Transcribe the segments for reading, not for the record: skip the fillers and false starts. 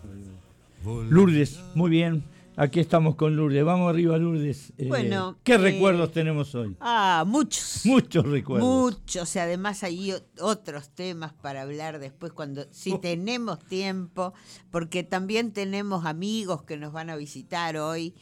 Lourdes, muy bien. Aquí estamos con Lourdes. Vamos arriba, Lourdes. Bueno, ¿qué recuerdos tenemos hoy? Muchos. Muchos recuerdos. Muchos. Y además hay otros temas para hablar después si tenemos tiempo, porque también tenemos amigos que nos van a visitar hoy.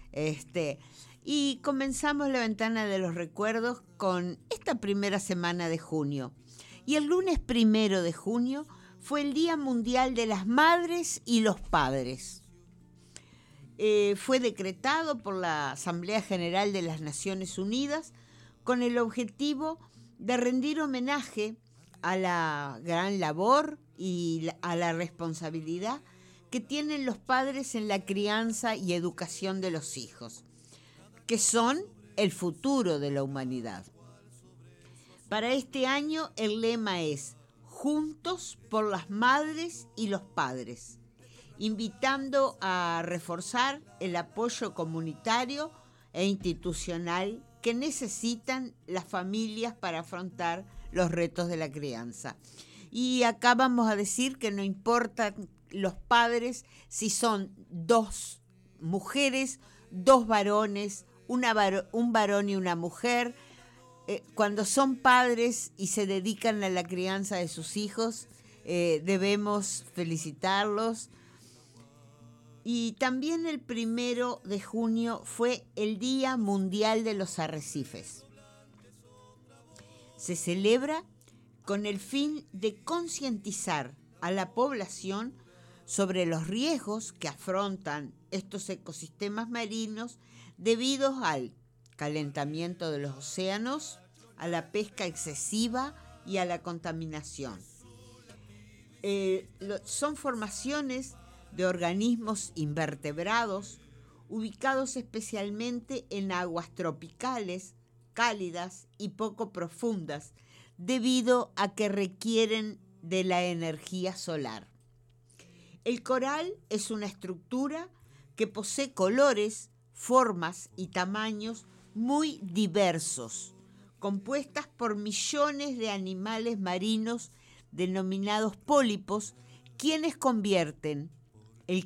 Y comenzamos la ventana de los recuerdos con esta primera semana de junio. Y el lunes 1 de junio fue el Día Mundial de las Madres y los Padres. Fue decretado por la Asamblea General de las Naciones Unidas con el objetivo de rendir homenaje a la gran labor y a la responsabilidad que tienen los padres en la crianza y educación de los hijos, que son el futuro de la humanidad. Para este año el lema es Juntos por las Madres y los Padres, invitando a reforzar el apoyo comunitario e institucional que necesitan las familias para afrontar los retos de la crianza. Y acá vamos a decir que no importan los padres si son 2 mujeres, 2 varones, un varón y una mujer. Cuando son padres y se dedican a la crianza de sus hijos, debemos felicitarlos. Y también el 1 de junio fue el Día Mundial de los Arrecifes. Se celebra con el fin de concientizar a la población sobre los riesgos que afrontan estos ecosistemas marinos debido al calentamiento de los océanos, a la pesca excesiva y a la contaminación. Son formaciones de organismos invertebrados ubicados especialmente en aguas tropicales, cálidas y poco profundas, debido a que requieren de la energía solar. El coral es una estructura que posee colores, formas y tamaños muy diversos, compuestas por millones de animales marinos denominados pólipos, quienes convierten el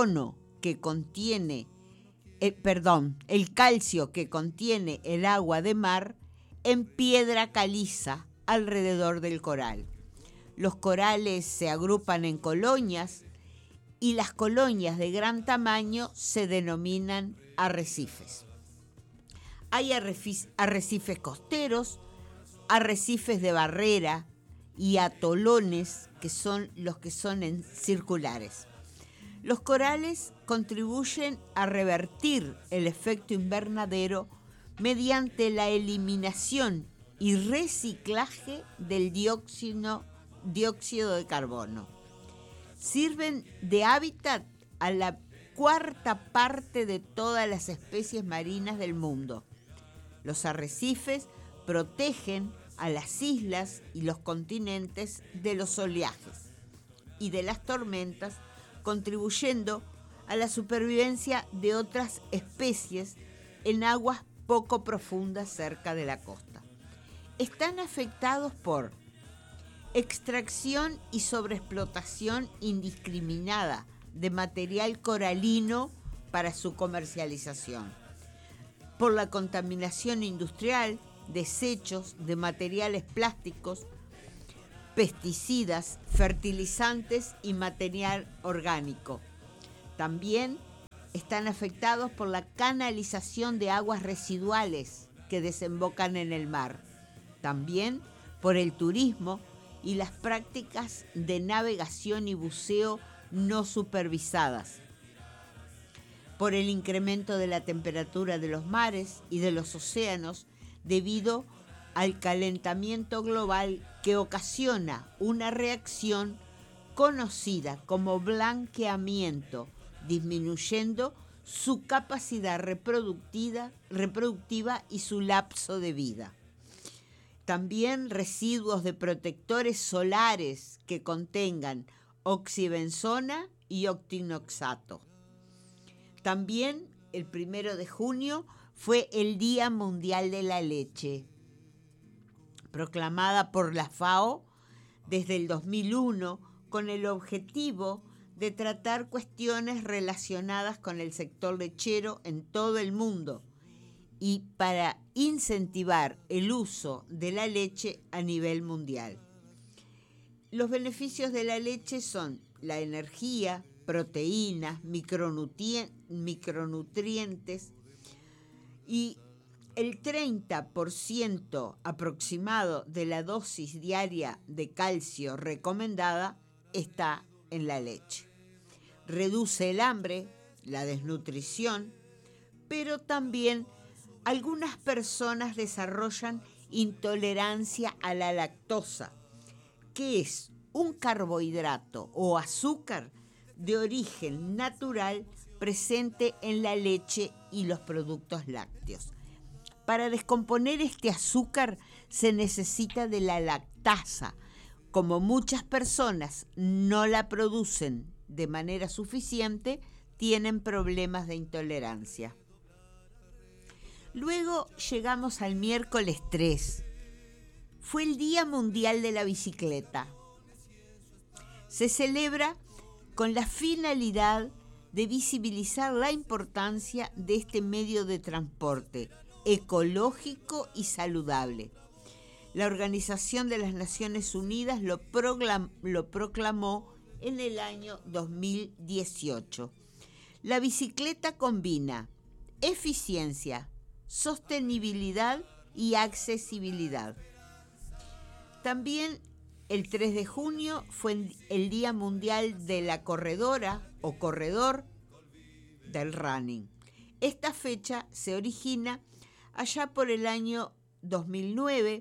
calcio que contiene el agua de mar en piedra caliza alrededor del coral. Los corales se agrupan en colonias y las colonias de gran tamaño se denominan arrecifes. Hay arrecifes costeros, arrecifes de barrera y atolones, que son los que son circulares. Los corales contribuyen a revertir el efecto invernadero mediante la eliminación y reciclaje del dióxido de carbono. Sirven de hábitat a la 1/4 parte de todas las especies marinas del mundo. Los arrecifes protegen a las islas y los continentes de los oleajes y de las tormentas, contribuyendo a la supervivencia de otras especies en aguas poco profundas cerca de la costa. Están afectados por extracción y sobreexplotación indiscriminada de material coralino para su comercialización, por la contaminación industrial, desechos de materiales plásticos, pesticidas, fertilizantes y material orgánico. También están afectados por la canalización de aguas residuales que desembocan en el mar. También por el turismo y las prácticas de navegación y buceo no supervisadas. Por el incremento de la temperatura de los mares y de los océanos debido al calentamiento global que ocasiona una reacción conocida como blanqueamiento, disminuyendo su capacidad reproductiva y su lapso de vida. También residuos de protectores solares que contengan oxibenzona y octinoxato. También el 1 de junio fue el Día Mundial de la Leche, proclamada por la FAO desde el 2001 con el objetivo de tratar cuestiones relacionadas con el sector lechero en todo el mundo y para incentivar el uso de la leche a nivel mundial. Los beneficios de la leche son la energía, proteínas, micronutrientes y el 30% aproximado de la dosis diaria de calcio recomendada está en la leche. Reduce el hambre, la desnutrición, pero también algunas personas desarrollan intolerancia a la lactosa, que es un carbohidrato o azúcar de origen natural presente en la leche y los productos lácteos. Para descomponer este azúcar se necesita de la lactasa. Como muchas personas no la producen de manera suficiente, tienen problemas de intolerancia. Luego llegamos al miércoles 3. Fue el Día Mundial de la Bicicleta. Se celebra con la finalidad de visibilizar la importancia de este medio de transporte ecológico y saludable. La Organización de las Naciones Unidas lo proclamó en el año 2018. La bicicleta combina eficiencia, sostenibilidad y accesibilidad. También el 3 de junio fue el Día Mundial de la Corredora o Corredor del Running. Esta fecha se origina allá por el año 2009.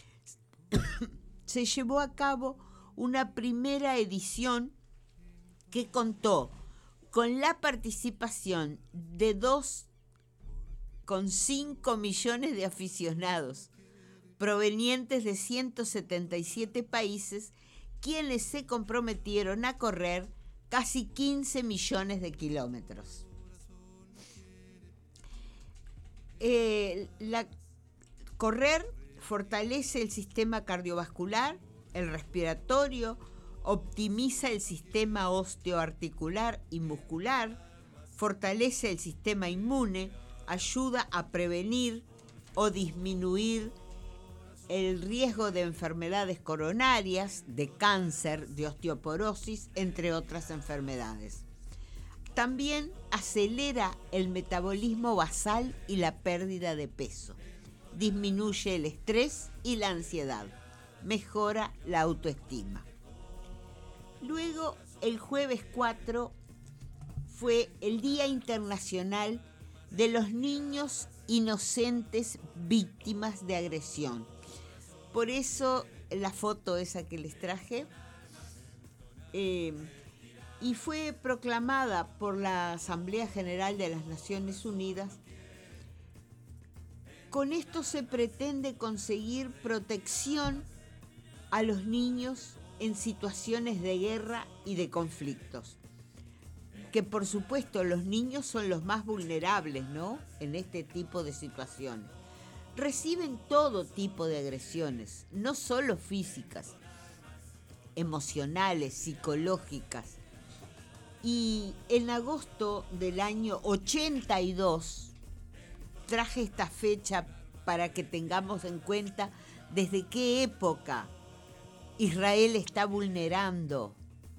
Se llevó a cabo una primera edición que contó con la participación de 2,5 millones de aficionados provenientes de 177 países, quienes se comprometieron a correr casi 15 millones de kilómetros. Correr fortalece el sistema cardiovascular, el respiratorio, optimiza el sistema osteoarticular y muscular, fortalece el sistema inmune, ayuda a prevenir o disminuir el riesgo de enfermedades coronarias, de cáncer, de osteoporosis, entre otras enfermedades. También acelera el metabolismo basal y la pérdida de peso. Disminuye el estrés y la ansiedad. Mejora la autoestima. Luego, el jueves 4 fue el Día Internacional de los Niños Inocentes Víctimas de Agresión. Por eso la foto esa que les traje, y fue proclamada por la Asamblea General de las Naciones Unidas. Con esto se pretende conseguir protección a los niños en situaciones de guerra y de conflictos. Que por supuesto los niños son los más vulnerables, ¿no?, en este tipo de situaciones. Reciben todo tipo de agresiones, no solo físicas, emocionales, psicológicas. Y en agosto del año 82 traje esta fecha para que tengamos en cuenta desde qué época Israel está vulnerando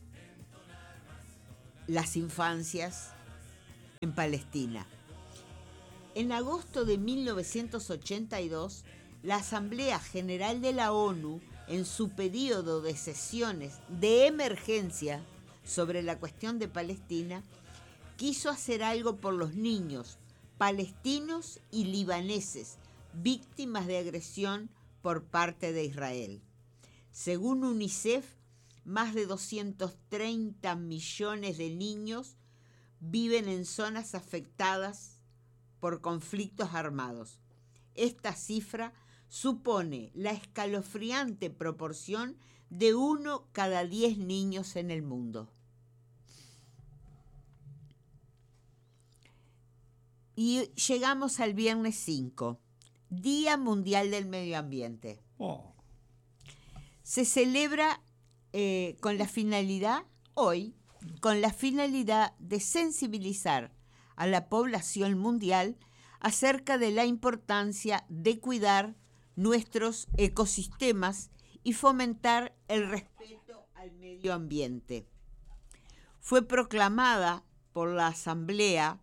las infancias en Palestina. En agosto de 1982, la Asamblea General de la ONU, en su periodo de sesiones de emergencia sobre la cuestión de Palestina, quiso hacer algo por los niños palestinos y libaneses víctimas de agresión por parte de Israel. Según UNICEF, más de 230 millones de niños viven en zonas afectadas por conflictos armados. Esta cifra supone la escalofriante proporción de 1 cada 10 niños en el mundo. Y llegamos al viernes 5, Día Mundial del Medio Ambiente. Se celebra con la finalidad, hoy, con la finalidad de sensibilizar a la población mundial acerca de la importancia de cuidar nuestros ecosistemas y fomentar el respeto al medio ambiente. Fue proclamada por la Asamblea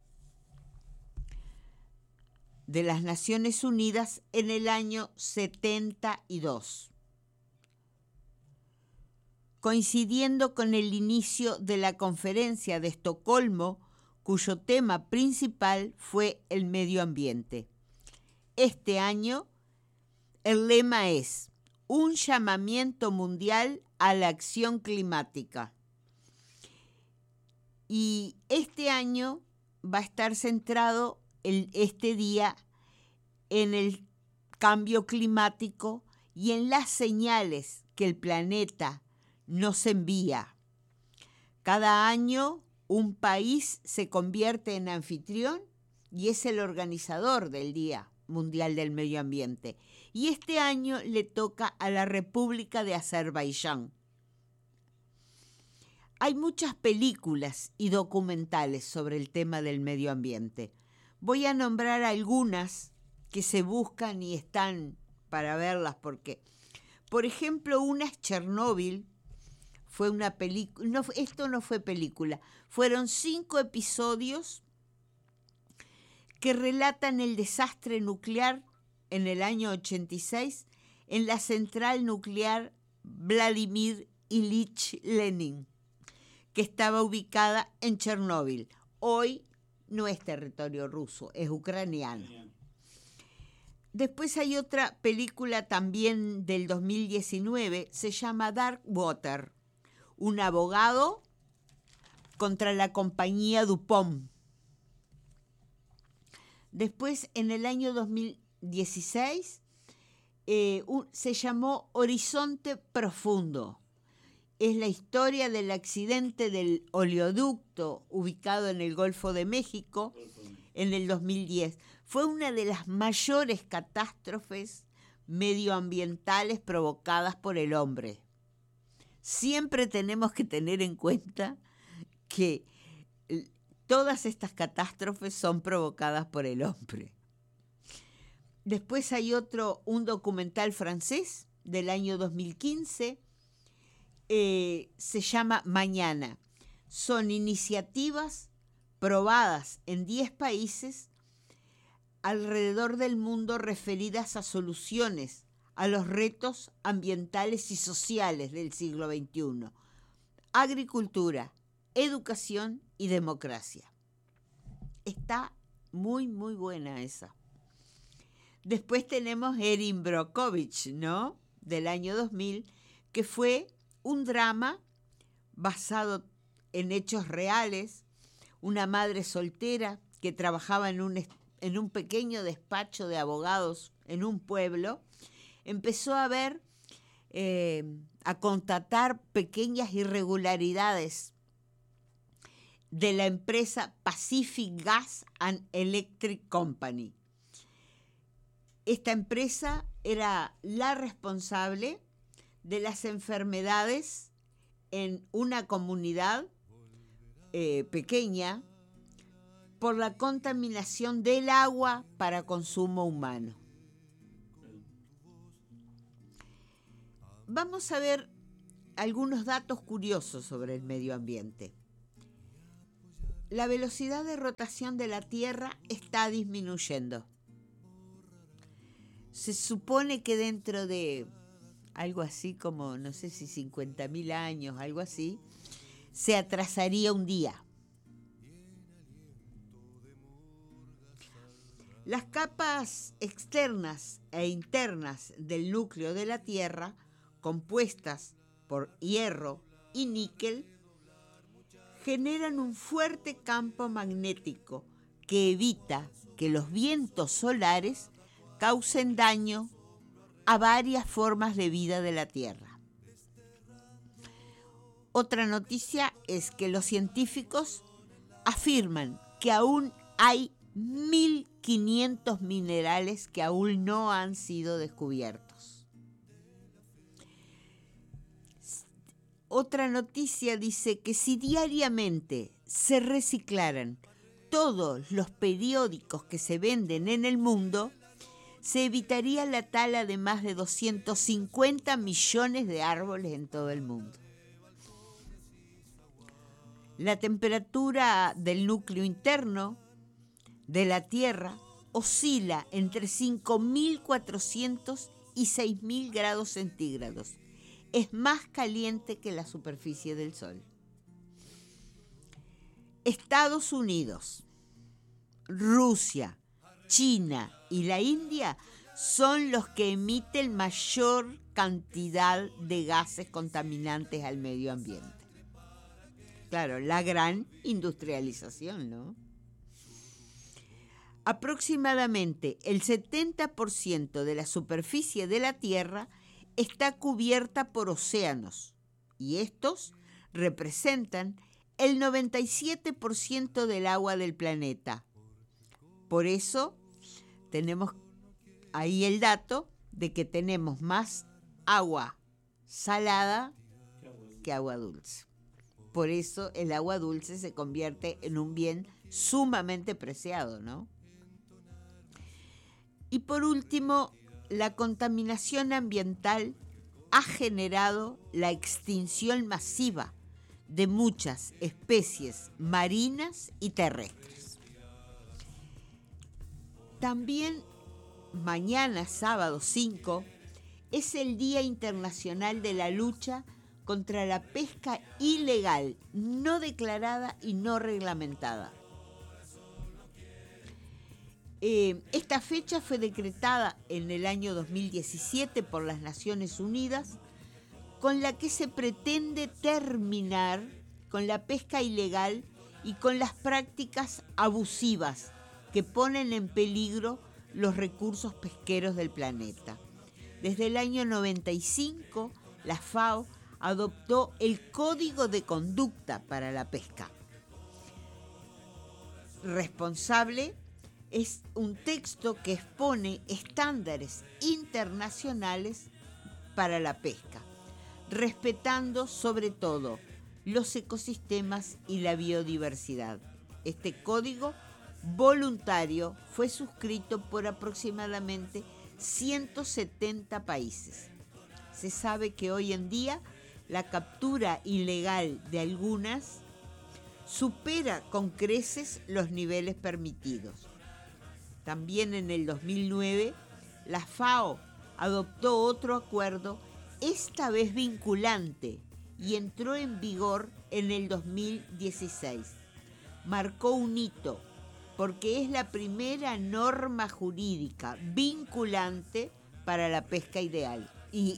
de las Naciones Unidas en el año 72, coincidiendo con el inicio de la Conferencia de Estocolmo, cuyo tema principal fue el medio ambiente. Este año, el lema es un llamamiento mundial a la acción climática. Y este año va a estar centrado este día en el cambio climático y en las señales que el planeta nos envía. Cada año un país se convierte en anfitrión y es el organizador del Día Mundial del Medio Ambiente. Y este año le toca a la República de Azerbaiyán. Hay muchas películas y documentales sobre el tema del medio ambiente. Voy a nombrar algunas que se buscan y están para verlas porque, por ejemplo, una es Chernóbil. Fue una película, no, esto no fue película, fueron 5 episodios que relatan el desastre nuclear en el año 86 en la central nuclear Vladimir Ilich Lenin, que estaba ubicada en Chernóbil. Hoy no es territorio ruso, es ucraniano. Después hay otra película también del 2019, se llama Dark Water, un abogado contra la compañía DuPont. Después, en el año 2016, se llamó Horizonte Profundo. Es la historia del accidente del oleoducto ubicado en el Golfo de México en el 2010. Fue una de las mayores catástrofes medioambientales provocadas por el hombre. Siempre tenemos que tener en cuenta que todas estas catástrofes son provocadas por el hombre. Después hay un documental francés del año 2015, se llama Mañana. Son iniciativas probadas en 10 países alrededor del mundo referidas a soluciones a los retos ambientales y sociales del siglo XXI. Agricultura, educación y democracia. Está muy, muy buena esa. Después tenemos Erin Brockovich, ¿no? Del año 2000, que fue un drama basado en hechos reales. Una madre soltera que trabajaba en un pequeño despacho de abogados en un pueblo, empezó a constatar pequeñas irregularidades de la empresa Pacific Gas and Electric Company. Esta empresa era la responsable de las enfermedades en una comunidad pequeña por la contaminación del agua para consumo humano. Vamos a ver algunos datos curiosos sobre el medio ambiente. La velocidad de rotación de la Tierra está disminuyendo. Se supone que dentro de algo así como, no sé si 50.000 años, algo así, se atrasaría un día. Las capas externas e internas del núcleo de la Tierra, compuestas por hierro y níquel, generan un fuerte campo magnético que evita que los vientos solares causen daño a varias formas de vida de la Tierra. Otra noticia es que los científicos afirman que aún hay 1.500 minerales que aún no han sido descubiertos. Otra noticia dice que si diariamente se reciclaran todos los periódicos que se venden en el mundo, se evitaría la tala de más de 250 millones de árboles en todo el mundo. La temperatura del núcleo interno de la Tierra oscila entre 5.400 y 6.000 grados centígrados. Es más caliente que la superficie del Sol. Estados Unidos, Rusia, China y la India son los que emiten mayor cantidad de gases contaminantes al medio ambiente. Claro, la gran industrialización, ¿no? Aproximadamente el 70% de la superficie de la Tierra está cubierta por océanos y estos representan el 97% del agua del planeta. Por eso tenemos ahí el dato de que tenemos más agua salada que agua dulce. Por eso el agua dulce se convierte en un bien sumamente preciado, ¿no? Y por último, la contaminación ambiental ha generado la extinción masiva de muchas especies marinas y terrestres. También mañana, sábado 5, es el Día Internacional de la Lucha contra la pesca ilegal, no declarada y no reglamentada. Esta fecha fue decretada en el año 2017 por las Naciones Unidas, con la que se pretende terminar con la pesca ilegal y con las prácticas abusivas que ponen en peligro los recursos pesqueros del planeta. Desde el año 95, la FAO adoptó el Código de Conducta para la Pesca. Responsable es un texto que expone estándares internacionales para la pesca, respetando sobre todo los ecosistemas y la biodiversidad. Este código voluntario fue suscrito por aproximadamente 170 países. Se sabe que hoy en día la captura ilegal de algunas supera con creces los niveles permitidos. También en el 2009, la FAO adoptó otro acuerdo, esta vez vinculante, y entró en vigor en el 2016. Marcó un hito, porque es la primera norma jurídica vinculante para la pesca ilegal.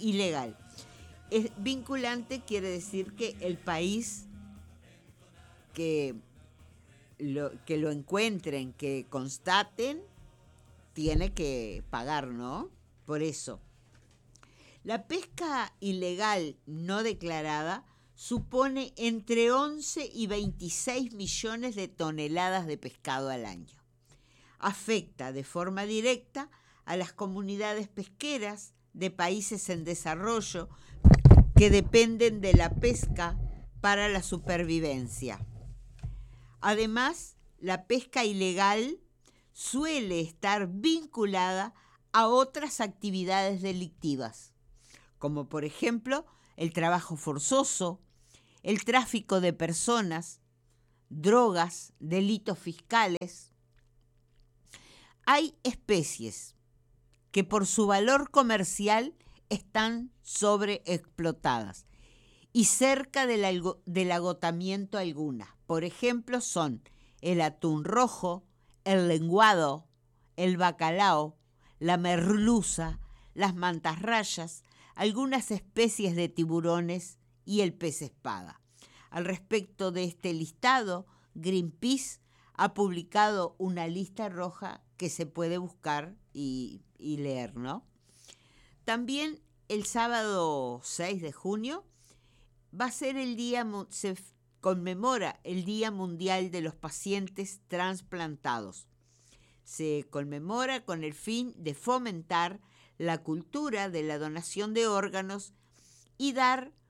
Es vinculante quiere decir que el país que lo encuentren, que constaten, tiene que pagar, ¿no? Por eso. La pesca ilegal no declarada supone entre 11 y 26 millones de toneladas de pescado al año. Afecta de forma directa a las comunidades pesqueras de países en desarrollo que dependen de la pesca para la supervivencia. Además, la pesca ilegal suele estar vinculada a otras actividades delictivas, como por ejemplo el trabajo forzoso, el tráfico de personas, drogas, delitos fiscales. Hay especies que por su valor comercial están sobreexplotadas y cerca del agotamiento algunas. Por ejemplo, son el atún rojo, el lenguado, el bacalao, la merluza, las mantarrayas, algunas especies de tiburones y el pez espada. Al respecto de este listado, Greenpeace ha publicado una lista roja que se puede buscar y leer, ¿no? También el sábado 6 de junio va a ser se conmemora el Día Mundial de los Pacientes Transplantados. Se conmemora con el fin de fomentar la cultura de la donación de órganos y dar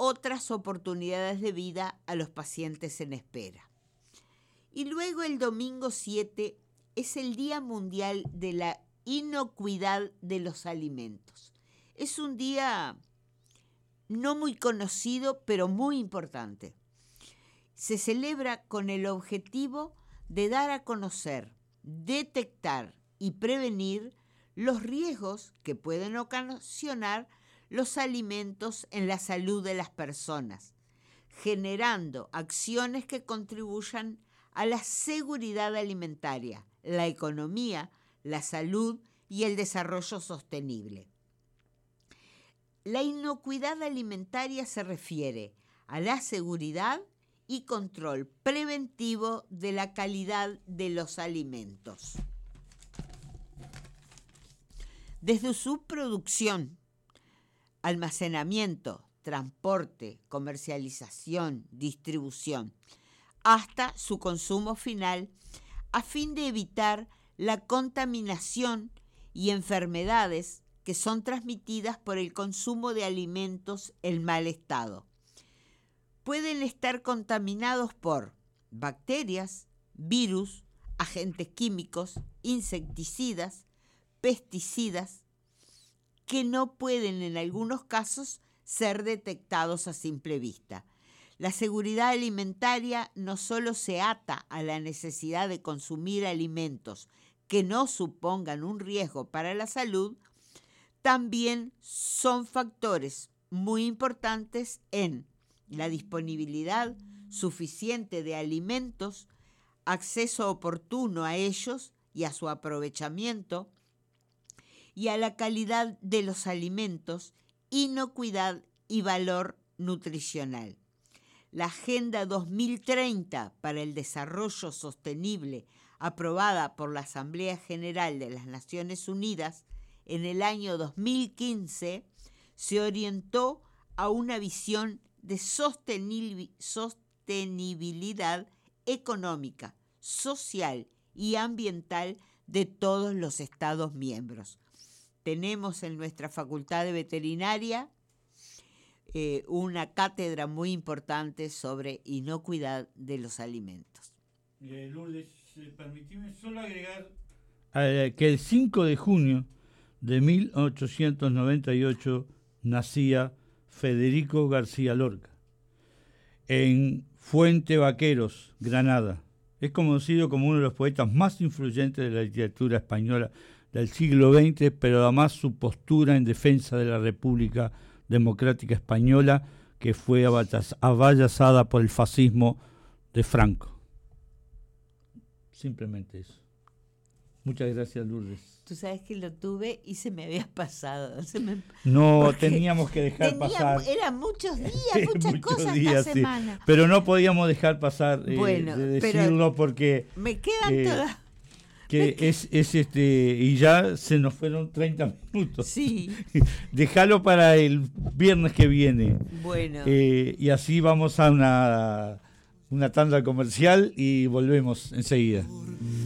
otras oportunidades de vida a los pacientes en espera. Y luego el domingo 7 es el Día Mundial de la Inocuidad de los Alimentos. Es un día no muy conocido, pero muy importante. Se celebra con el objetivo de dar a conocer, detectar y prevenir los riesgos que pueden ocasionar los alimentos en la salud de las personas, generando acciones que contribuyan a la seguridad alimentaria, la economía, la salud y el desarrollo sostenible. La inocuidad alimentaria se refiere a la seguridad y control preventivo de la calidad de los alimentos. Desde su producción, almacenamiento, transporte, comercialización, distribución, hasta su consumo final, a fin de evitar la contaminación y enfermedades que son transmitidas por el consumo de alimentos en mal estado. Pueden estar contaminados por bacterias, virus, agentes químicos, insecticidas, pesticidas, que no pueden en algunos casos ser detectados a simple vista. La seguridad alimentaria no solo se ata a la necesidad de consumir alimentos que no supongan un riesgo para la salud, también son factores muy importantes en la disponibilidad suficiente de alimentos, acceso oportuno a ellos y a su aprovechamiento, y a la calidad de los alimentos, inocuidad y valor nutricional. La Agenda 2030 para el Desarrollo Sostenible, aprobada por la Asamblea General de las Naciones Unidas en el año 2015, se orientó a una visión de sostenibilidad económica, social y ambiental de todos los Estados miembros. Tenemos en nuestra Facultad de Veterinaria una cátedra muy importante sobre inocuidad de los alimentos. Lourdes, permíteme solo agregar que el 5 de junio de 1898 nacía Federico García Lorca en Fuente Vaqueros, Granada. Es conocido como uno de los poetas más influyentes de la literatura española del siglo XX, pero además su postura en defensa de la República Democrática Española, que fue avallazada por el fascismo de Franco. Simplemente eso. Muchas gracias, Lourdes. Tú sabes que lo tuve y se me había pasado. No, teníamos que dejar pasar. Eran muchos días, muchas cosas días, esta semana. Sí. Pero no podíamos dejar pasar bueno, de decirlo porque... Me quedan todas... y ya se nos fueron 30 minutos. Sí. Déjalo para el viernes que viene. Bueno. Y así vamos a una tanda comercial y volvemos enseguida.